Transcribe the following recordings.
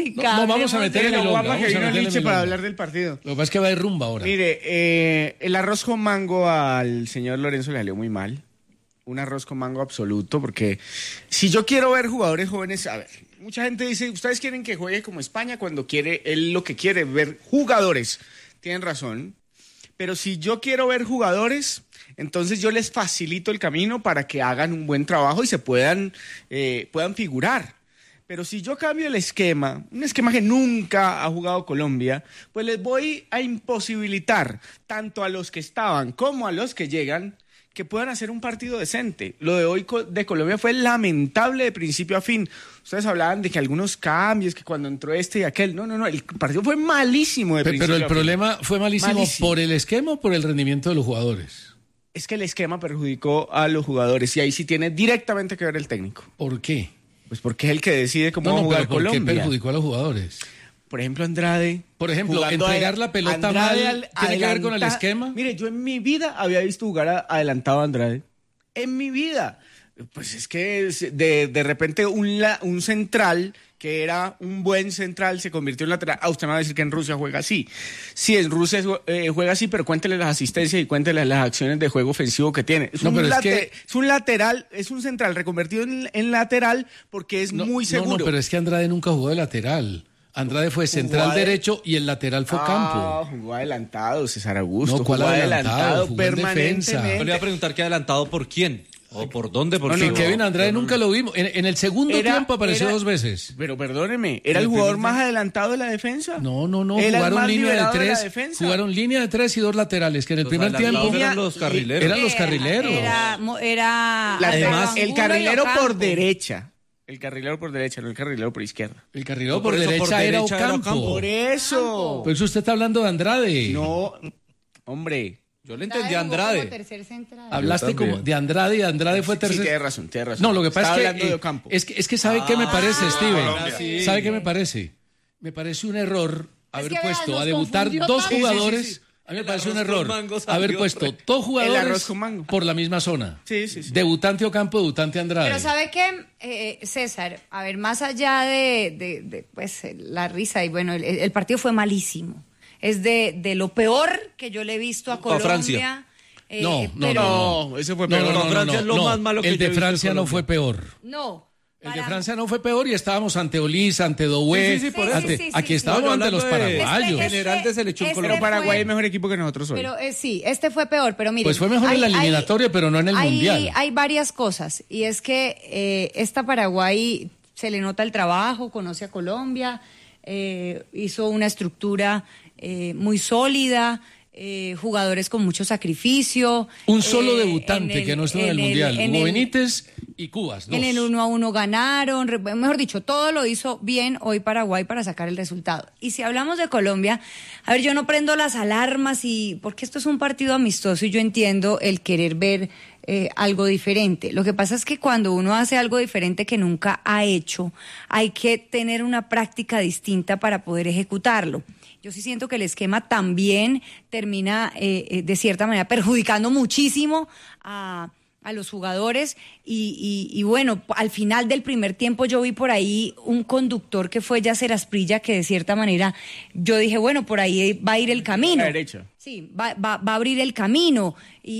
música. No vamos a meter en el guapa que vino Liche para hablar del partido. Lo que pasa es que va de rumba ahora. Mire, el arroz con mango al señor Lorenzo le salió muy mal. Un arroz con mango absoluto, porque si yo quiero ver jugadores jóvenes, a ver, mucha gente dice, ustedes quieren que juegue como España cuando quiere, él lo que quiere ver jugadores. Tienen razón, pero si yo quiero ver jugadores, entonces yo les facilito el camino para que hagan un buen trabajo y se puedan figurar. Pero si yo cambio el esquema, un esquema que nunca ha jugado Colombia, pues les voy a imposibilitar tanto a los que estaban como a los que llegan que puedan hacer un partido decente. Lo de hoy de Colombia fue lamentable de principio a fin. Ustedes hablaban de que algunos cambios, que cuando entró este y aquel. No, el partido fue malísimo de principio a fin. Pero el problema fue malísimo por el esquema o por el rendimiento de los jugadores. Es que el esquema perjudicó a los jugadores y ahí sí tiene directamente que ver el técnico. ¿Por qué? Pues porque es el que decide cómo va a jugar Colombia. ¿Por qué perjudicó a los jugadores? Por ejemplo, Andrade. Por ejemplo, entregar la pelota mal tiene que ver con el esquema. Mire, yo en mi vida había visto jugar adelantado a Andrade. En mi vida. Pues es que de repente un central que era un buen central se convirtió en lateral. Usted me va a decir que en Rusia juega así. Sí, en Rusia juega así, pero cuéntele las asistencias y cuéntele las acciones de juego ofensivo que tiene. Es un lateral, es un central reconvertido en lateral porque es muy seguro. No, pero es que Andrade nunca jugó de lateral. Andrade fue central derecho y el lateral fue Campo. Jugó adelantado, César Augusto. No, ¿cuál jugó adelantado? Jugó permanentemente. Yo le iba a preguntar qué adelantado por quién. ¿O por dónde? Kevin Andrade nunca lo vimos. En el segundo tiempo apareció 2 veces. Pero perdóneme, ¿era el jugador más adelantado de la defensa? No. Jugaron línea de 3. Jugaron línea de 3 y 2 laterales, que en el primer tiempo eran los carrileros. Eran los carrileros. Además, el carrilero por derecha. El carrilero por derecha, no el carrilero por izquierda. El carrilero por derecha era Ocampo. Por eso. Pero eso usted está hablando de Andrade. No, hombre. Yo le entendí a Andrade. Hablaste como de Andrade y Andrade fue tercer. Sí, tiene razón. No, lo que pasa es que ¿sabe qué me parece, Steven? ¿Sabe qué me parece? Me parece un error haber puesto a debutar 2 jugadores. A mí me parece un error haber puesto 2 jugadores por la misma zona. Sí. Debutante Ocampo, debutante Andrade. Pero ¿sabe qué, César? A ver, más allá de pues, la risa, y bueno, el partido fue malísimo. Es de lo peor que yo le he visto a Colombia. Francia. No, ese fue peor. Francia es lo más malo que el de Francia no fue peor. No. El de Francia no fue peor y estábamos ante Olís, ante Doué. Aquí estábamos ante los paraguayos. General de selección Pero Paraguay es mejor equipo que nosotros hoy. Pero sí, este fue peor, pero mire. Pues fue mejor en la eliminatoria, pero no en el Mundial. Hay varias cosas, y es que esta Paraguay se le nota el trabajo, conoce a Colombia, hizo una estructura muy sólida, jugadores con mucho sacrificio. Un solo debutante que no estuvo en el Mundial, Hugo Benítez y Cubas. 2. En el 1-1 ganaron, mejor dicho, todo lo hizo bien hoy Paraguay para sacar el resultado. Y si hablamos de Colombia, a ver, yo no prendo las alarmas porque esto es un partido amistoso y yo entiendo el querer ver algo diferente. Lo que pasa es que cuando uno hace algo diferente que nunca ha hecho, hay que tener una práctica distinta para poder ejecutarlo. Yo sí siento que el esquema también termina de cierta manera perjudicando muchísimo a los jugadores y bueno, al final del primer tiempo yo vi por ahí un conductor que fue Yacer Asprilla, que de cierta manera yo dije, bueno, por ahí va a ir el camino. A la derecha. Sí, va a abrir el camino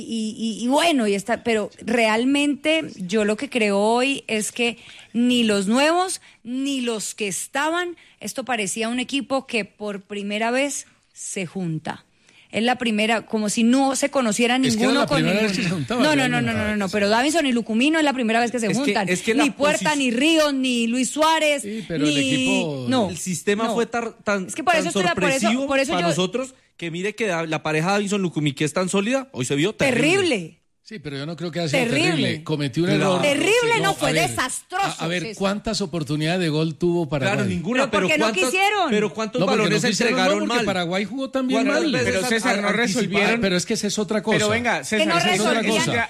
y bueno, pero realmente yo lo que creo hoy es que ni los nuevos ni los que estaban, esto parecía un equipo que por primera vez se junta. Es la primera, como si no se conociera ninguno con ninguno. No, pero Davinson y Lucumino es la primera vez que se juntan. Ni Puerta, ni Ríos, ni Luis Suárez, sí, pero el equipo... El sistema fue tan es que por eso sorpresivo por eso para nosotros, que mire que la pareja Davinson-Lucumí, que es tan sólida, hoy se vio terrible. Sí, pero yo no creo que haya sido terrible. Cometió un error. Terrible no, fue desastroso. A ver, ¿cuántas oportunidades de gol tuvo Paraguay? Claro, ninguna. Pero ¿por qué no quisieron? Pero ¿cuántos balones se entregaron mal? Paraguay jugó también mal. Pero César, no resolvieron. Pero es que esa es otra cosa. Pero venga, César, que no esa es otra cosa.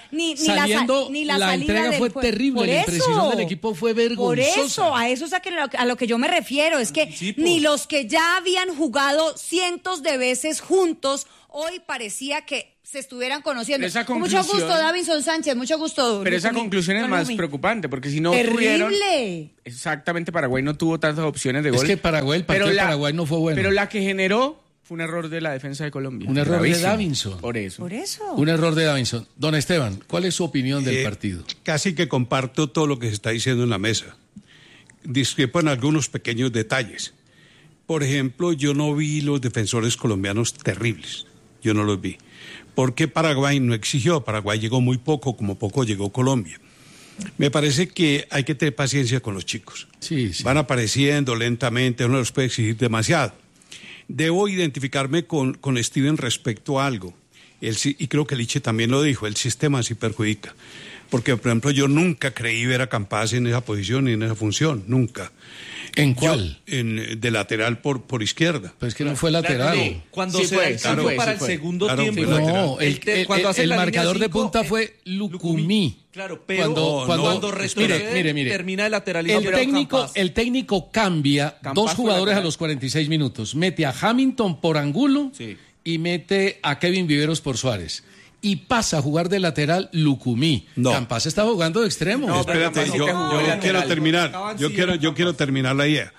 Ni la entrega fue terrible, la imprecisión del equipo fue vergonzosa. Por eso, a eso es a lo que yo me refiero. Es que ni los que ya habían jugado cientos de veces juntos, hoy parecía que se estuvieran conociendo. Mucho gusto, Davinson Sánchez, mucho gusto. Pero esa conclusión es más preocupante, porque si no tuvieron... Exactamente, Paraguay no tuvo tantas opciones de gol. Es que el partido de Paraguay no fue bueno. Pero la que generó fue un error de la defensa de Colombia. Un error de Davinson. Por eso. Un error de Davinson. Don Esteban, ¿cuál es su opinión del partido? Casi que comparto todo lo que se está diciendo en la mesa. Discrepo en algunos pequeños detalles. Por ejemplo, yo no vi los defensores colombianos terribles. Yo no los vi. Porque Paraguay no exigió. Paraguay llegó muy poco, como poco llegó Colombia. Me parece que hay que tener paciencia con los chicos. Sí. Van apareciendo lentamente, uno los puede exigir demasiado. Debo identificarme con Steven respecto a algo. Y creo que Liche también lo dijo, el sistema sí perjudica. Porque, por ejemplo, yo nunca creí ver a Campas en esa posición y en esa función, nunca. ¿En cuál? De lateral por izquierda. Pues que no fue lateral. No, cuando se fue para el segundo tiempo. No, el marcador de punta fue Lucumí. Claro, pero cuando retrocede, mire. termina de lateral. El técnico cambia dos jugadores a los 46 minutos. Mete a Hamilton por Angulo y mete a Kevin Viveros por Suárez. Y pasa a jugar de lateral Lucumí. No. Campas está jugando de extremo. No, espérate, yo quiero terminar. Yo quiero terminar la idea.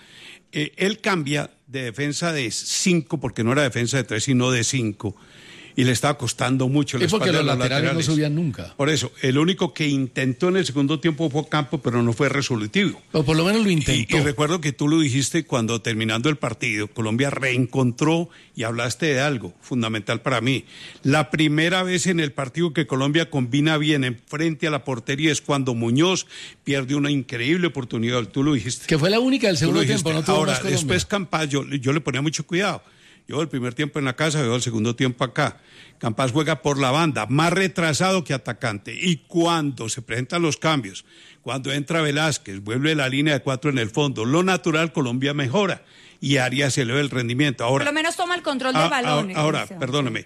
Él cambia de defensa de 5, porque no era defensa de 3, sino de 5. Y le estaba costando mucho la espalda. Es porque los laterales no subían nunca. Por eso, el único que intentó en el segundo tiempo fue Campo, pero no fue resolutivo. O por lo menos lo intentó. Y recuerdo que tú lo dijiste cuando terminando el partido, Colombia reencontró y hablaste de algo fundamental para mí. La primera vez en el partido que Colombia combina bien en frente a la portería es cuando Muñoz pierde una increíble oportunidad. Tú lo dijiste. Que fue la única del segundo tiempo, no tuvo Ahora, más Colombia. Después Campas, yo le ponía mucho cuidado. Yo el primer tiempo en la casa, veo el segundo tiempo acá. Campas juega por la banda, más retrasado que atacante. Y cuando se presentan los cambios, cuando entra Velázquez, vuelve la línea de 4 en el fondo, lo natural, Colombia mejora. Y Arias eleva el rendimiento. Ahora, por lo menos toma el control del balón. Ahora, perdóname.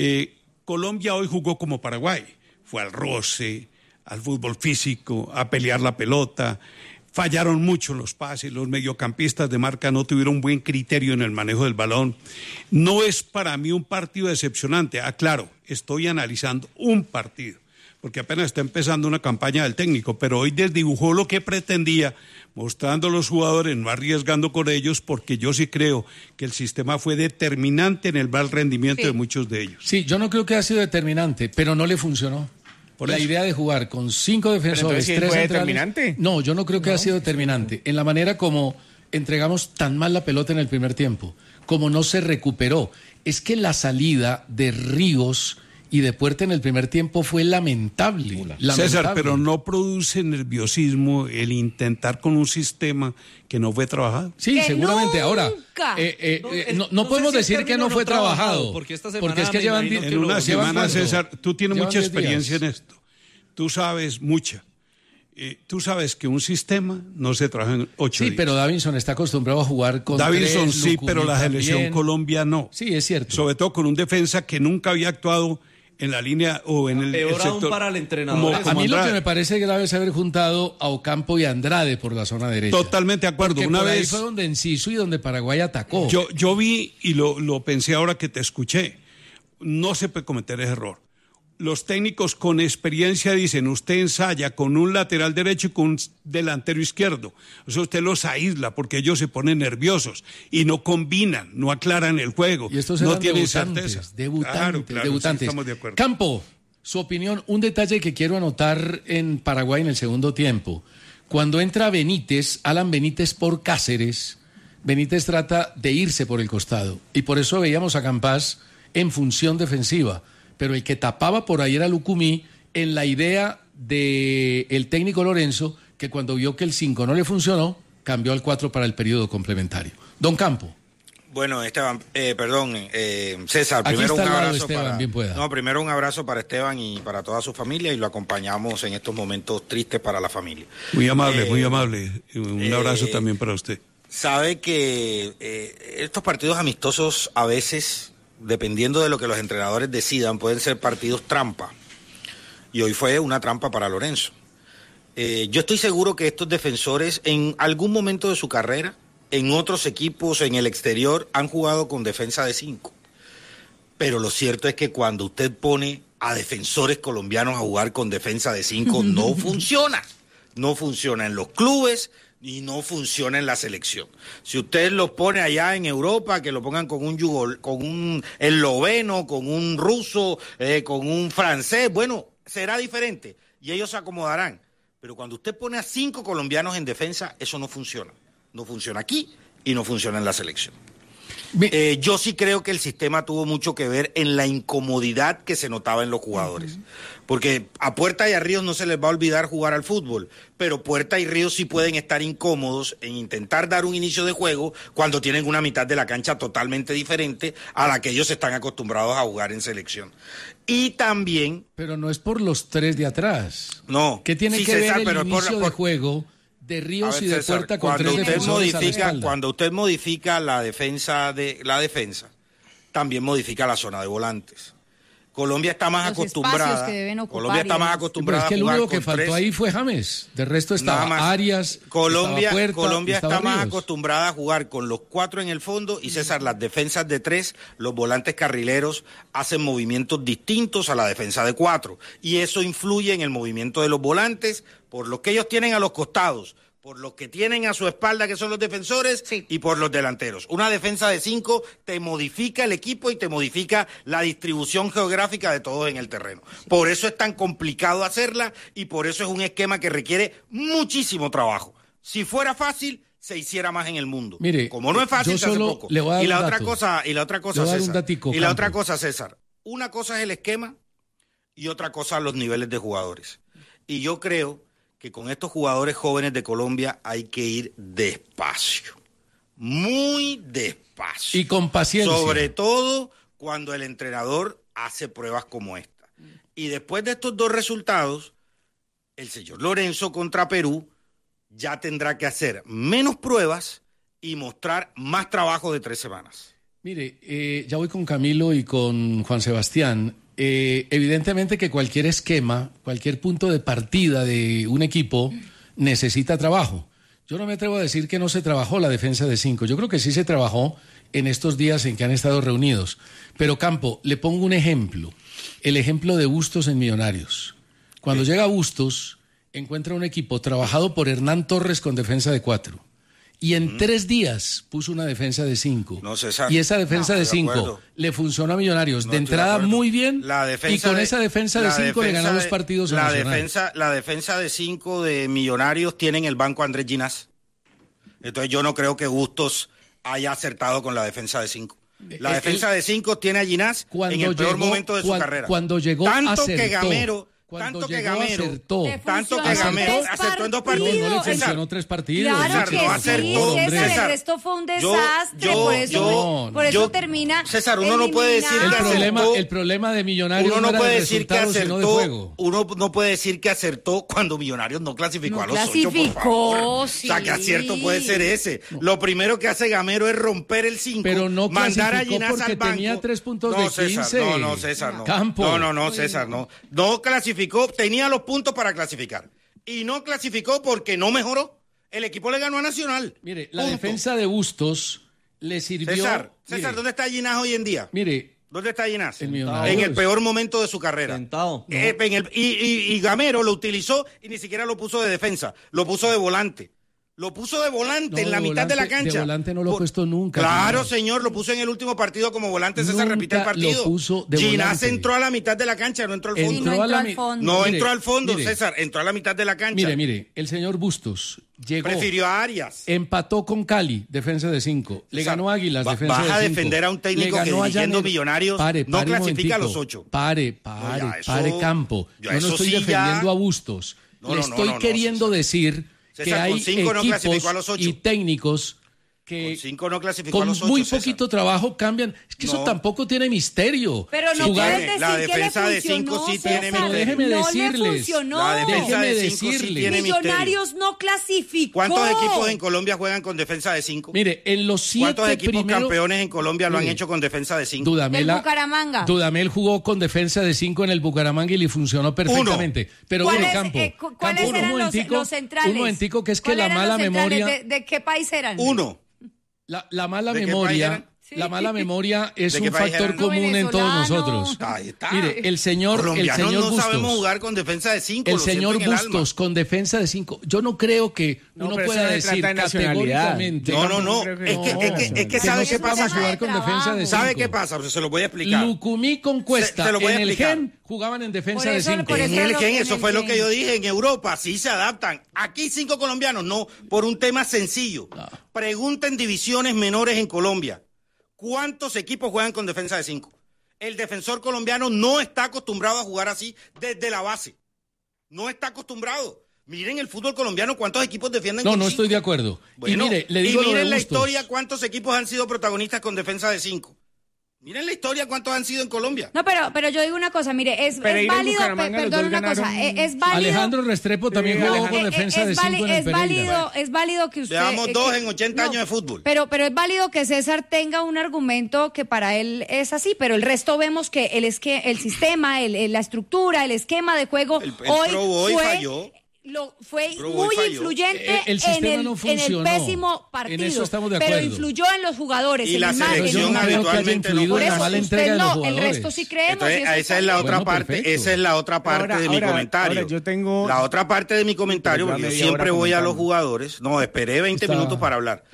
Colombia hoy jugó como Paraguay. Fue al roce, al fútbol físico, a pelear la pelota. Fallaron mucho los pases, los mediocampistas de marca no tuvieron buen criterio en el manejo del balón. No es para mí un partido decepcionante. Claro, estoy analizando un partido, porque apenas está empezando una campaña del técnico, pero hoy desdibujó lo que pretendía, mostrando a los jugadores, no arriesgando con ellos, porque yo sí creo que el sistema fue determinante en el mal rendimiento de muchos de ellos. Sí, yo no creo que haya sido determinante, pero no le funcionó. La idea de jugar con 5 defensores, 3 centrales. ¿Determinante? No, yo no creo que haya sido determinante. En la manera como entregamos tan mal la pelota en el primer tiempo, como no se recuperó. Es que la salida de Ríos y de Puerta en el primer tiempo fue lamentable. César, pero no produce nerviosismo el intentar con un sistema que no fue trabajado. Sí, seguramente. Nunca. Ahora, no podemos decir que no fue trabajado, porque es que llevan en una semana, César, tú tienes mucha experiencia en esto. Tú sabes mucha. Tú sabes que un sistema no se trabaja en 8 días. Sí, pero Davinson está acostumbrado a jugar con Davinson 3, sí, pero la selección Colombia no. Sí, es cierto. Sobre todo con un defensa que nunca había actuado en la línea o en el sector. Aún para el entrenador. A mí lo que me parece grave es haber juntado a Ocampo y a Andrade por la zona derecha. Totalmente de acuerdo. Porque una vez ahí fue donde Enciso y donde Paraguay atacó. Yo vi y lo pensé ahora que te escuché. No se puede cometer ese error. Los técnicos con experiencia dicen, usted ensaya con un lateral derecho y con un delantero izquierdo. O sea, usted los aísla porque ellos se ponen nerviosos y no combinan, no aclaran el juego. Y estos no tienen debutantes, certeza. Debutantes. Sí, estamos de acuerdo. Campo, su opinión, un detalle que quiero anotar en Paraguay en el segundo tiempo. Cuando entra Benítez, Alan Benítez por Cáceres, Benítez trata de irse por el costado. Y por eso veíamos a Campas en función defensiva. Pero el que tapaba por ahí era Lucumí, en la idea del técnico Lorenzo, que cuando vio que el 5 no le funcionó, cambió al 4 para el periodo complementario. Don Campo. Bueno, Esteban, César, primero un abrazo Esteban, primero un abrazo para Esteban y para toda su familia, y lo acompañamos en estos momentos tristes para la familia. Muy amable, muy amable. Un abrazo también para usted. Sabe que estos partidos amistosos a veces, dependiendo de lo que los entrenadores decidan, pueden ser partidos trampa. Y hoy fue una trampa para Lorenzo. Yo estoy seguro que estos defensores en algún momento de su carrera, en otros equipos, en el exterior, han jugado con defensa de 5. Pero lo cierto es que cuando usted pone a defensores colombianos a jugar con defensa de 5, no funciona. No funciona en los clubes y no funciona en la selección. Si usted los pone allá en Europa, que lo pongan con un esloveno, con un ruso, con un francés, bueno, será diferente y ellos se acomodarán. Pero cuando usted pone a 5 colombianos en defensa, eso no funciona. No funciona aquí y no funciona en la selección. Yo sí creo que el sistema tuvo mucho que ver en la incomodidad que se notaba en los jugadores. Porque a Puerta y a Ríos no se les va a olvidar jugar al fútbol, pero Puerta y Ríos sí pueden estar incómodos en intentar dar un inicio de juego cuando tienen una mitad de la cancha totalmente diferente a la que ellos están acostumbrados a jugar en selección. Y también... Pero no es por los 3 de atrás. No. ¿Qué tiene que ver el inicio de juego de Ríos y de Puerta con 3 defensores a la espalda? Cuando usted modifica la defensa, también modifica la zona de volantes. Colombia está más acostumbrada. Colombia está más acostumbrada. Es que el único que faltó ahí fue James. De resto estaba Arias. Colombia estaba está más acostumbrada a jugar con los 4 en el fondo y César, las defensas de 3, los volantes carrileros hacen movimientos distintos a la defensa de 4 y eso influye en el movimiento de los volantes por lo que ellos tienen a los costados, por los que tienen a su espalda, que son los defensores, y por los delanteros. Una defensa de 5 te modifica el equipo y te modifica la distribución geográfica de todos en el terreno. Por eso es tan complicado hacerla y por eso es un esquema que requiere muchísimo trabajo. Si fuera fácil, se hiciera más en el mundo. Mire, como no es fácil, se hace poco. Y la otra cosa, César, una cosa es el esquema y otra cosa los niveles de jugadores. Y yo creo que con estos jugadores jóvenes de Colombia hay que ir despacio, muy despacio. Y con paciencia. Sobre todo cuando el entrenador hace pruebas como esta. Y después de estos 2 resultados, el señor Lorenzo contra Perú ya tendrá que hacer menos pruebas y mostrar más trabajo de 3 semanas. Mire, ya voy con Camilo y con Juan Sebastián. Evidentemente que cualquier esquema, cualquier punto de partida de un equipo necesita trabajo. Yo no me atrevo a decir que no se trabajó la defensa de 5. Yo creo que sí se trabajó en estos días en que han estado reunidos. Pero Campo, le pongo un ejemplo. El ejemplo de Bustos en Millonarios. Cuando llega Bustos, encuentra un equipo trabajado por Hernán Torres con defensa de 4. Y en 3 días puso una defensa de 5. No, César. Y esa defensa de 5 le funcionó a Millonarios. De entrada muy bien. Y con esa defensa de 5 le ganó los partidos a Nacional. La defensa de 5 de Millonarios tiene en el banco a Andrés Ginás. Entonces yo no creo que Bustos haya acertado con la defensa de 5. La defensa de 5 tiene a Ginás en el peor momento de su carrera. Cuando llegó acertó. Tanto que Gamero acertó en 2 partidos. No le funcionó 3 partidos. Claro que no acertó. César, el resto fue un desastre. Por eso termina. César, uno no puede decir que acertó. El problema de Millonarios uno no era puede el decir que resultado, acertó. sino de juego. Uno no puede decir que acertó cuando Millonarios no clasificó a los 8, por favor. Sí. O sea, que acierto puede ser ese. No. Lo primero que hace Gamero es romper el 5, pero no mandar a Ginás porque al banco. Tenía 3 puntos de 15. No, César, no. Campo. No, César, no. No clasificó, tenía los puntos para clasificar. Y no clasificó porque no mejoró. El equipo le ganó a Nacional. Mire, la defensa de Bustos le sirvió... César, ¿dónde está Ginás hoy en día? Mire... ¿Dónde está Ginás? En el peor momento de su carrera. Sentado. No. Y Gamero lo utilizó y ni siquiera lo puso de defensa. Lo puso de volante. Lo puso de volante en la mitad de la cancha. De volante no lo ha puesto nunca. Claro, señor, lo puso en el último partido como volante. César, repite el partido. Lo puso de Ginás entró a la mitad de la cancha, no entró al fondo. Entró al fondo, César, entró a la mitad de la cancha. Mire, el señor Bustos llegó. Prefirió a Arias. Empató con Cali, defensa de 5. Le ganó a Águilas, defensa de 5. Vas a defender a un técnico que dirigiendo Millonarios no clasifica a los 8. Pare, Campo. Yo no estoy defendiendo a Bustos. Le estoy queriendo decir... César, que hay con 5 no clasificó a los 8. Y técnicos que con 5 no clasificó a los 8, con muy César. Poquito trabajo cambian. Es que eso tampoco tiene misterio. Pero no puedes decir la defensa de 5 sí tiene misterio. Pero déjeme decirles. La defensa de 5 sí tiene Millonarios no clasificó. ¿Cuántos equipos en Colombia juegan con defensa de 5? Mire, en los 7 ¿cuántos equipos campeones en Colombia lo han hecho con defensa de 5? El Bucaramanga. Dudamel jugó con defensa de 5 en el Bucaramanga y le funcionó perfectamente. Pero bueno, ¿cuáles eran los centrales? Un momentico que es que la mala memoria... ¿De qué país eran? Uno. La mala memoria La mala memoria es un factor común en todos nosotros. Ahí está. Mire, el señor no Bustos, sabemos jugar con defensa de 5. el señor Bustos con defensa de 5. Yo no creo que uno pueda decir categóricamente. No. Es que ¿sabe qué pasa? Jugar con defensa de 5. ¿Sabe qué pasa? Se lo voy a explicar. Lucumí con Cuesta en el GEN jugaban en defensa de 5. En el GEN, eso fue lo que yo dije. En Europa sí se adaptan. Aquí 5 colombianos, no, por un tema sencillo. Pregunten divisiones menores en Colombia. ¿Cuántos equipos juegan con defensa de 5? El defensor colombiano no está acostumbrado a jugar así desde la base. No está acostumbrado. Miren el fútbol colombiano, ¿cuántos equipos defienden con 5? No estoy de acuerdo. Bueno, y mire, le digo miren la historia, ¿cuántos equipos han sido protagonistas con defensa de 5? Miren la historia, ¿cuántos han sido en Colombia? No, pero yo digo una cosa, mire, es válido, perdón, una cosa, es válido. Alejandro Restrepo también jugó con defensa de 5 en el Pereira. Es válido que usted... Llevamos 2 en 80 años de fútbol. Pero es válido que César tenga un argumento que para él es así, pero el resto vemos que el sistema, la estructura, el esquema de juego hoy falló. Fue muy influyente el sistema en no funcionó. el pésimo partido. En eso estamos de acuerdo. Pero influyó en los jugadores. Y la selección habitualmente no. Por eso, mala entrega de los jugadores. El resto sí creemos. Entonces, esa es la otra parte. Esa es la otra parte de mi comentario. Ahora yo tengo... La otra parte de mi comentario, porque yo siempre voy a los jugadores. No, esperé 20 minutos para hablar.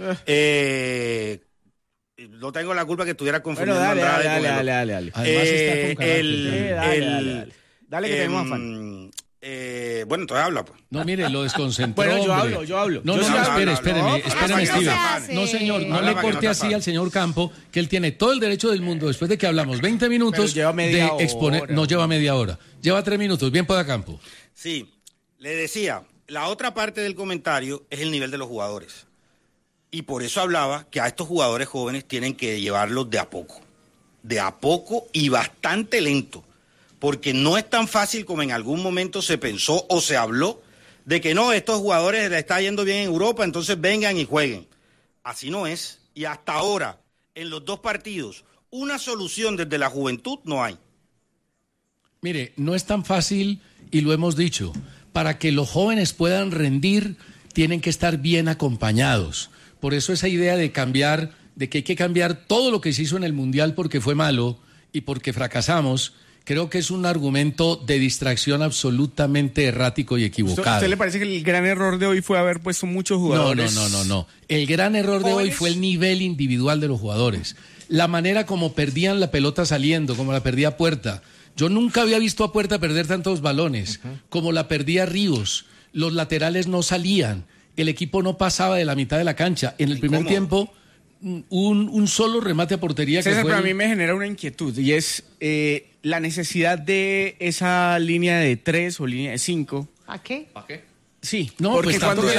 No tengo la culpa que estuviera confundiendo dale. Además está con carácter. Dale que tenemos afán. Bueno, entonces habla, pues. No, mire, lo desconcentró. Bueno, yo hablo. No, espéreme, Steven. No, señor, no le corte así al señor Campo, que él tiene todo el derecho del mundo, después de que hablamos 20 minutos de exponer. No lleva media hora, lleva 3 minutos. Bien pueda Campo. Sí, le decía, la otra parte del comentario es el nivel de los jugadores. Y por eso hablaba que a estos jugadores jóvenes tienen que llevarlos de a poco y bastante lento. Porque no es tan fácil como en algún momento se pensó o se habló de que no, estos jugadores les está yendo bien en Europa, entonces vengan y jueguen. Así no es. Y hasta ahora, en los 2 partidos, una solución desde la juventud no hay. Mire, no es tan fácil y lo hemos dicho. Para que los jóvenes puedan rendir, tienen que estar bien acompañados. Por eso esa idea de cambiar, de que hay que cambiar todo lo que se hizo en el Mundial porque fue malo y porque fracasamos, creo que es un argumento de distracción absolutamente errático y equivocado. ¿A usted le parece que el gran error de hoy fue haber puesto muchos jugadores? No. El gran error de hoy fue el nivel individual de los jugadores. La manera como perdían la pelota saliendo, como la perdía Puerta. Yo nunca había visto a Puerta perder tantos balones, como la perdía Ríos. Los laterales no salían. El equipo no pasaba de la mitad de la cancha. En el primer tiempo... Un solo remate a portería. César, pero a mí me genera una inquietud y es la necesidad de esa línea de 3 o línea de 5. ¿A qué? Sí, no, porque pues cuando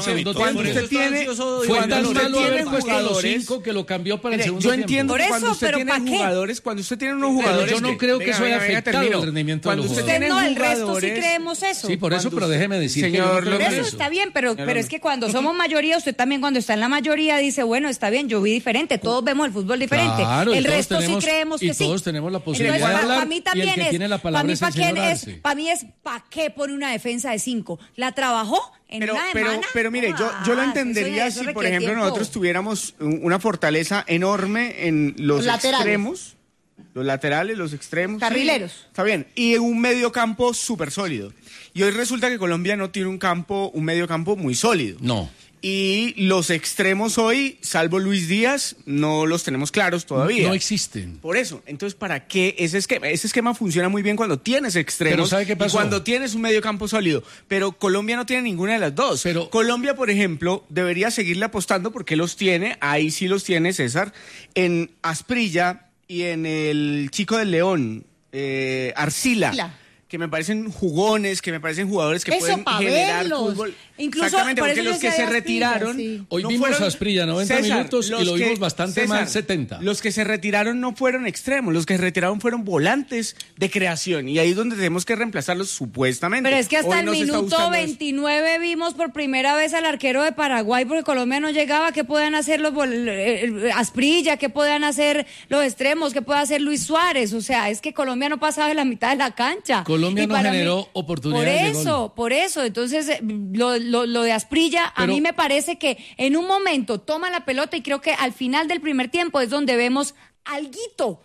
usted tiene fue tan malo haber puesto los 5 que lo cambió para el segundo tiempo. Yo entiendo que cuando usted tiene jugadores, cuando usted tiene unos jugadores, yo no creo que eso haya afectado el rendimiento de los jugadores. No, el resto sí creemos eso. Sí, por eso, pero déjeme decir, señor, por eso está bien, pero es que cuando somos mayoría, usted también cuando está en la mayoría dice, bueno, está bien, yo vi diferente, todos vemos el fútbol diferente. Claro, el resto sí creemos que sí. Y todos tenemos la posibilidad de hablar. Para mí también es, para mí es, ¿para qué pone una defensa de 5? ¿La trabajó? Pero mire, yo lo entendería si, por ejemplo, nosotros tuviéramos una fortaleza enorme en los extremos, los laterales, los extremos. Carrileros. Sí, está bien. Y un medio campo súper sólido. Y hoy resulta que Colombia no tiene un medio campo muy sólido. No. Y los extremos hoy, salvo Luis Díaz, no los tenemos claros todavía. No existen. Por eso, entonces, ¿para qué ese esquema? Ese esquema funciona muy bien cuando tienes extremos. Pero ¿sabe qué pasó? Y cuando tienes un medio campo sólido. Pero Colombia no tiene ninguna de las dos. Pero Colombia, por ejemplo, debería seguirle apostando porque los tiene, ahí sí los tiene César, en Asprilla y en el Chico del León, Arcila. Que me parecen jugones, que me parecen jugadores que pueden generar fútbol. Incluso, exactamente, porque los que se retiraron... Sí. Hoy vimos a Asprilla 90 minutos y lo vimos bastante mal 70. Los que se retiraron no fueron extremos, los que se retiraron fueron volantes de creación. Y ahí es donde tenemos que reemplazarlos supuestamente. Pero es que hasta el minuto 29 vimos por primera vez al arquero de Paraguay porque Colombia no llegaba. ¿Qué pueden hacer los Asprilla? ¿Qué pueden hacer los extremos? ¿Qué puede hacer Luis Suárez? O sea, es que Colombia no pasaba de la mitad de la cancha. Colombia no generó oportunidades de gol. Por eso. Entonces, lo de Asprilla, a mí me parece que en un momento toma la pelota y creo que al final del primer tiempo es donde vemos alguito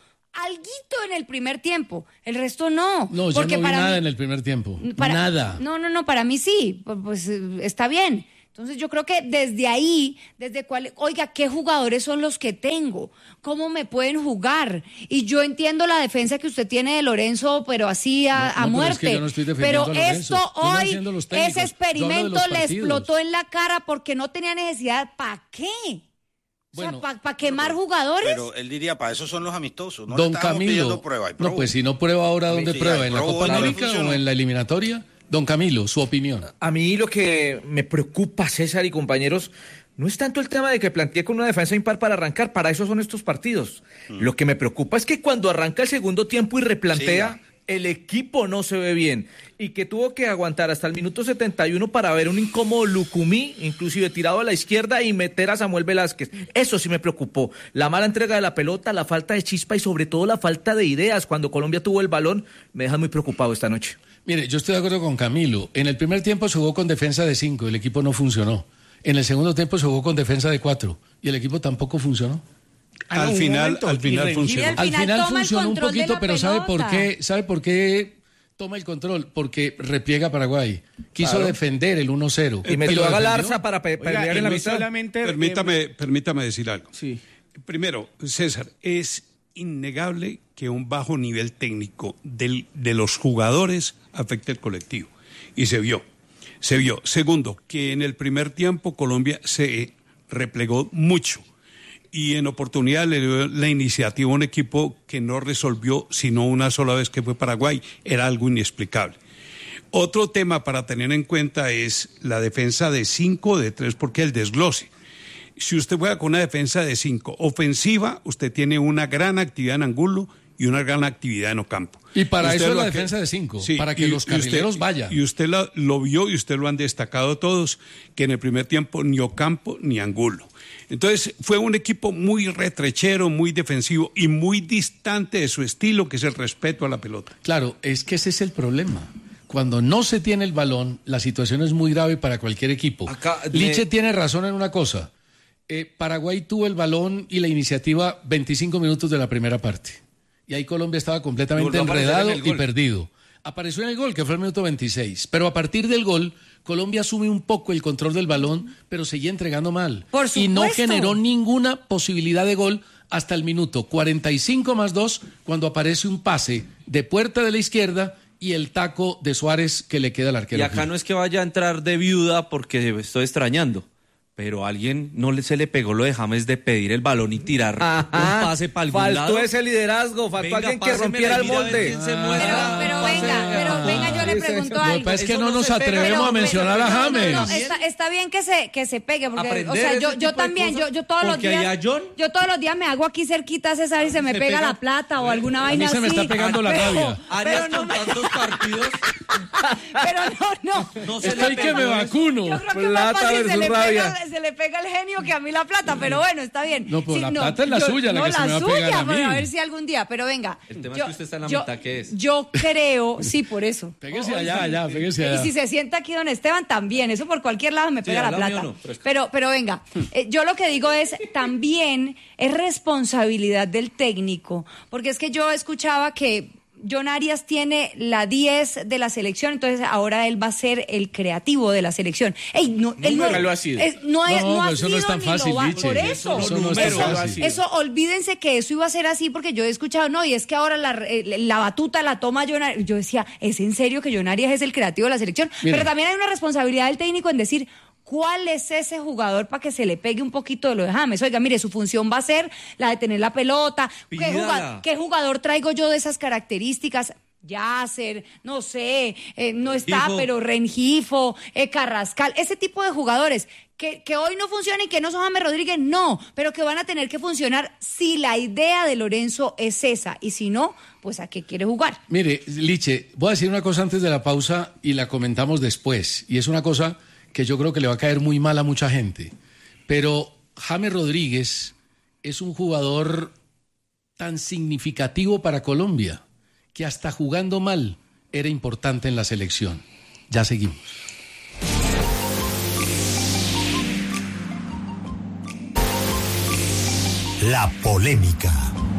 en el primer tiempo. El resto no. No, yo no vi nada en el primer tiempo. Nada. No, para mí sí. Pues está bien. Entonces yo creo que desde ahí, oiga, ¿qué jugadores son los que tengo? ¿Cómo me pueden jugar? Y yo entiendo la defensa que usted tiene de Lorenzo, pero así a muerte. Pero, es que yo no estoy defendiendo a Lorenzo. Esto hoy, ese experimento le explotó en la cara porque no tenía necesidad. ¿Para qué? Bueno, o sea, ¿para quemar jugadores? Pero él diría, para eso son los amistosos. No Don Camilo, no, pues si no prueba ahora, ¿dónde prueba? ¿En la Copa América o en la eliminatoria? Don Camilo, su opinión. A mí lo que me preocupa, César y compañeros, no es tanto el tema de que plantee con una defensa impar para arrancar, para eso son estos partidos. Lo que me preocupa es que cuando arranca el segundo tiempo y replantea, el equipo no se ve bien. Y que tuvo que aguantar hasta el minuto 71 para ver un incómodo Lucumí, inclusive tirado a la izquierda, y meter a Samuel Velázquez. Eso sí me preocupó. La mala entrega de la pelota, la falta de chispa y sobre todo la falta de ideas. Cuando Colombia tuvo el balón, me deja muy preocupado esta noche. Mire, yo estoy de acuerdo con Camilo. En el primer tiempo se jugó con defensa de 5, el equipo no funcionó. En el segundo tiempo se jugó con defensa de 4 y el equipo tampoco funcionó. Al final funcionó. Al final funcionó un poquito, pero ¿sabe por qué? ¿Sabe por qué toma el control? Porque repliega Paraguay. Quiso defender el 1-0. Y metió a Galarza para pelear en la mitad. Permítame decir algo. Sí. Primero, César, es innegable que un bajo nivel técnico de los jugadores afecta el colectivo. Y se vio. Segundo, que en el primer tiempo Colombia se replegó mucho y en oportunidad le dio la iniciativa a un equipo que no resolvió sino una sola vez, que fue Paraguay. Era algo inexplicable. Otro tema para tener en cuenta es la defensa de 5 de 3, porque el desglose. Si usted juega con una defensa de 5 ofensiva, usted tiene una gran actividad en Angulo y una gran actividad en Ocampo. Y para eso es la defensa de 5, para que los carrileros vayan. Y usted lo vio y usted lo han destacado todos, que en el primer tiempo ni Ocampo ni Angulo. Entonces fue un equipo muy retrechero, muy defensivo y muy distante de su estilo, que es el respeto a la pelota. Claro, es que ese es el problema. Cuando no se tiene el balón, la situación es muy grave para cualquier equipo. Liche tiene razón en una cosa. Paraguay tuvo el balón y la iniciativa 25 minutos de la primera parte. Y ahí Colombia estaba completamente enredado y perdido. Apareció en el gol, que fue el minuto 26. Pero a partir del gol, Colombia asume un poco el control del balón, pero seguía entregando mal. Por supuesto. Y no generó ninguna posibilidad de gol hasta el minuto 45+2, cuando aparece un pase de puerta de la izquierda y el taco de Suárez que le queda al arquero. Y acá no es que vaya a entrar de viuda porque estoy extrañando. Pero a alguien se le pegó lo de James de pedir el balón y tirar un pase para algún lado. Faltó ese liderazgo, faltó alguien que rompiera el molde. Pero venga, yo le pregunto algo. Lo que pasa es que no nos atrevemos a mencionar a James. No, está bien que se pegue, porque o sea, yo también, yo todos los días me hago aquí cerquita, César, y se me pega la plata o alguna vaina así. A mí se me está pegando la rabia. Arias con tantos partidos. Pero no. Estoy que me vacuno. Yo creo que más fácil se le pega el genio que a mí la plata, pero bueno, está bien. No, pero la plata es la suya, la que se me va a pegar a mí. A ver si algún día, pero venga. El tema es que usted está en la mitad, ¿qué es? Yo creo, sí, por eso. Pégese allá, pégese allá. Y si se sienta aquí don Esteban, también. Eso por cualquier lado me pega la plata. No, pero venga, yo lo que digo es, también es responsabilidad del técnico, porque es que yo escuchaba que John Arias tiene la 10 de la selección, entonces ahora él va a ser el creativo de la selección. Él no ha sido. Eso no es tan fácil, por eso. Eso, olvídense que eso iba a ser así, porque yo he escuchado, y es que ahora la batuta la toma John Arias. Yo decía, ¿es en serio que John Arias es el creativo de la selección? Mira. Pero también hay una responsabilidad del técnico en decir, ¿cuál es ese jugador para que se le pegue un poquito de lo de James? Oiga, mire, su función va a ser la de tener la pelota. ¿Qué jugador traigo yo de esas características? Yasser, no sé, no está, pero Rengifo, Carrascal, ese tipo de jugadores que hoy no funcionan y que no son James Rodríguez, no, pero que van a tener que funcionar si la idea de Lorenzo es esa, y si no, pues ¿a qué quiere jugar? Mire, Liche, voy a decir una cosa antes de la pausa y la comentamos después, y es una cosa que yo creo que le va a caer muy mal a mucha gente. Pero James Rodríguez es un jugador tan significativo para Colombia que hasta jugando mal era importante en la selección. Ya seguimos. La polémica.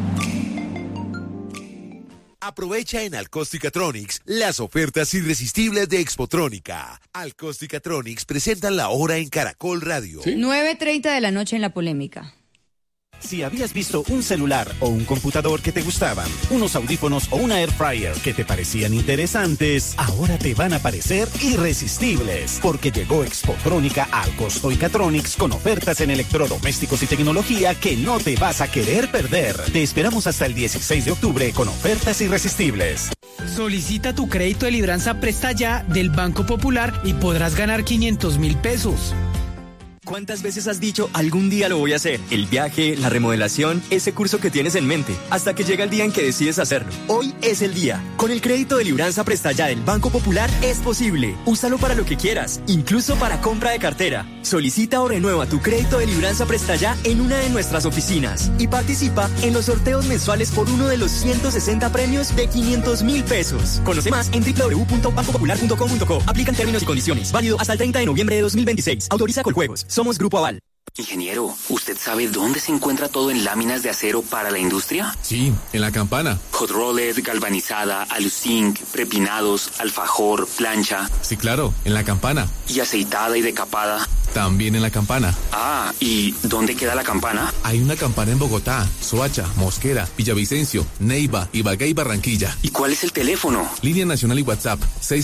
Aprovecha en Alcosticatronics las ofertas irresistibles de Expotrónica. Alcosticatronics presentan la hora en Caracol Radio. ¿Sí? 9:30 de la noche en La Polémica. Si habías visto un celular o un computador que te gustaban, unos audífonos o una air fryer que te parecían interesantes, ahora te van a parecer irresistibles, porque llegó Expotrónica al Alcosticatronics con ofertas en electrodomésticos y tecnología que no te vas a querer perder. Te esperamos hasta el 16 de octubre con ofertas irresistibles. Solicita tu crédito de libranza Presta Ya del Banco Popular y podrás ganar 500.000 pesos. ¿Cuántas veces has dicho, algún día lo voy a hacer? El viaje, la remodelación, ese curso que tienes en mente, hasta que llega el día en que decides hacerlo. Hoy es el día. Con el crédito de libranza Presta Ya del Banco Popular es posible. Úsalo para lo que quieras, incluso para compra de cartera. Solicita o renueva tu crédito de libranza Presta Ya en una de nuestras oficinas y participa en los sorteos mensuales por uno de los 160 premios de 500.000 pesos. Conoce más en www.bancopopular.com.co. Aplican términos y condiciones. Válido hasta el 30 de noviembre de 2026. Autoriza Coljuegos. Somos Grupo Aval. Ingeniero, ¿usted sabe dónde se encuentra todo en láminas de acero para la industria? Sí, en La Campana. Hot rolled, galvanizada, aluzinc, prepinados, alfajor, plancha. Sí, claro, en La Campana. ¿Y aceitada y decapada? También en La Campana. Ah, ¿y dónde queda la campana? Hay una campana en Bogotá, Soacha, Mosquera, Villavicencio, Neiva, Ibagué y Barranquilla. ¿Y cuál es el teléfono? Línea nacional y WhatsApp,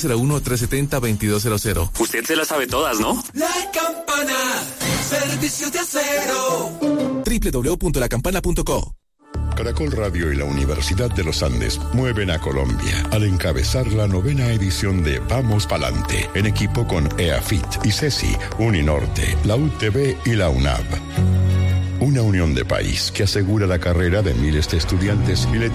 601-370-2200. Usted se las sabe todas, ¿no? La Campana, servicios de acero. www.lacampana.co. Caracol Radio y la Universidad de los Andes mueven a Colombia al encabezar la 9ª edición de Vamos Pa'lante, en equipo con EAFIT, ICESI, Uninorte, la UTB y la UNAV. Una unión de país que asegura la carrera de miles de estudiantes y le